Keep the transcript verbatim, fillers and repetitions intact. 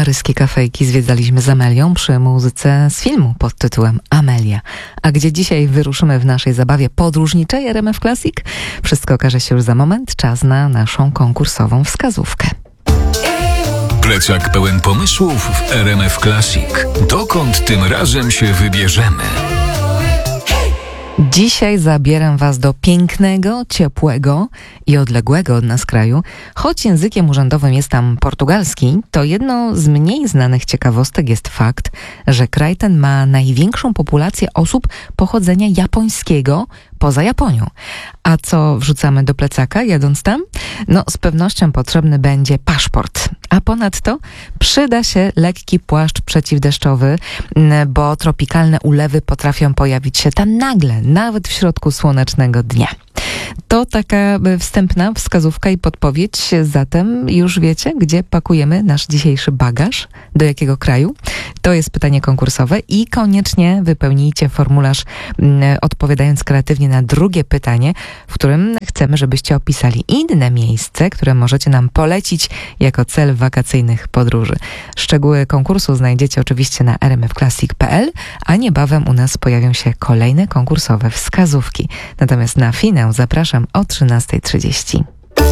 Paryskie kafejki zwiedzaliśmy z Amelią przy muzyce z filmu pod tytułem Amelia. A gdzie dzisiaj wyruszymy w naszej zabawie podróżniczej R M F Classic? Wszystko okaże się już za moment. Czas na naszą konkursową wskazówkę. Plecak pełen pomysłów w R M F Classic. Dokąd tym razem się wybierzemy? Dzisiaj zabieram Was do pięknego, ciepłego i odległego od nas kraju. Choć językiem urzędowym jest tam portugalski, to jedną z mniej znanych ciekawostek jest fakt, że kraj ten ma największą populację osób pochodzenia japońskiego poza Japonią. A co wrzucamy do plecaka jadąc tam? No, z pewnością potrzebny będzie paszport. A ponadto przyda się lekki płaszcz przeciwdeszczowy, bo tropikalne ulewy potrafią pojawić się tam nagle, nawet w środku słonecznego dnia. To taka wstępna wskazówka i podpowiedź, zatem już wiecie, gdzie pakujemy nasz dzisiejszy bagaż, do jakiego kraju? To jest pytanie konkursowe i koniecznie wypełnijcie formularz odpowiadając kreatywnie na drugie pytanie, w którym chcemy, żebyście opisali inne miejsce, które możecie nam polecić jako cel wakacyjnych podróży. Szczegóły konkursu znajdziecie oczywiście na r m f classic kropka p l, a niebawem u nas pojawią się kolejne konkursowe wskazówki. Natomiast na finał zapraszam o trzynasta trzydzieści.